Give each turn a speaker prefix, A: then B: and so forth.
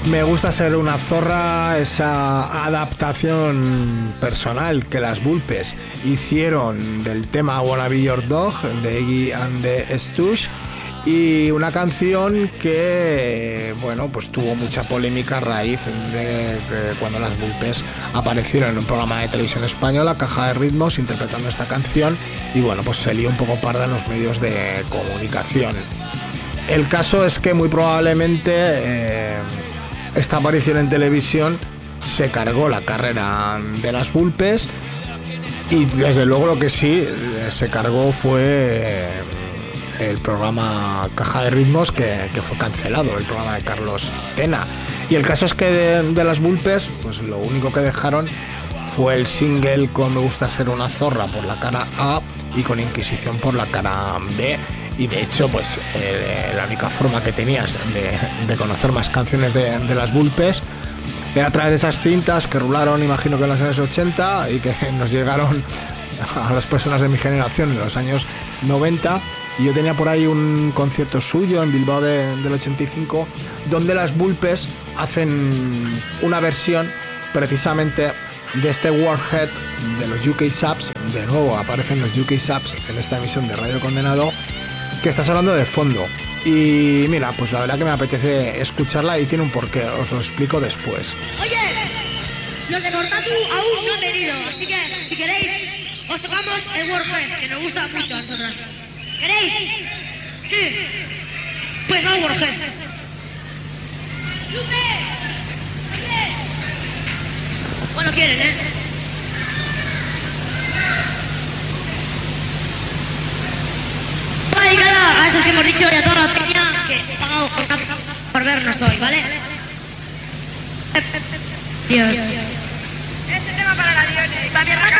A: Me gusta ser una zorra, esa adaptación personal que las Vulpes hicieron del tema Wanna Be Your Dog de Iggy and the Stooges, y una canción que, bueno, pues tuvo mucha polémica a raíz de cuando las Vulpes aparecieron en un programa de televisión española, Caja de Ritmos, interpretando esta canción, y bueno, pues se lió un poco parda en los medios de comunicación. El caso es que muy probablemente esta aparición en televisión se cargó la carrera de las Vulpes, y desde luego lo que sí se cargó fue el programa Caja de Ritmos, que fue cancelado, el programa de Carlos Tena. Y el caso es que de las Vulpes, pues lo único que dejaron fue el single con Me Gusta Ser Una Zorra por la cara A y con Inquisición por la cara B. Y de hecho, pues la única forma que tenías de conocer más canciones de las Vulpes era a través de esas cintas que rularon, imagino que en los años 80, y que nos llegaron a las personas de mi generación en los años 90. Y yo tenía por ahí un concierto suyo en Bilbao del 85, donde las Vulpes hacen una versión precisamente de este Warhead de los UK Subs. De nuevo aparecen los UK Subs en esta emisión de Radio Condenado, que está sonando de fondo. Y mira, pues la verdad que me apetece escucharla, y tiene un porqué, os lo explico después.
B: Oye, los de Cortatu aún no han venido, así que si queréis os tocamos el Warhead, que nos gusta mucho a nosotros. ¿Queréis? Sí. Pues va Warhead. ¡Lupe! ¡Oye! Bueno, quieren, ¿eh? Va dedicada a esos que hemos dicho y a toda la peña que ha pagado por vernos hoy, ¿vale? Dios.
C: Este tema para la Dione y para mi hermano